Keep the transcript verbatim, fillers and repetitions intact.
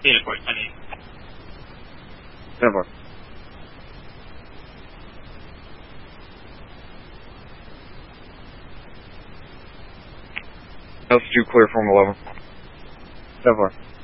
Data port, ten eight. ten four. Altitude clear from eleven. ten four.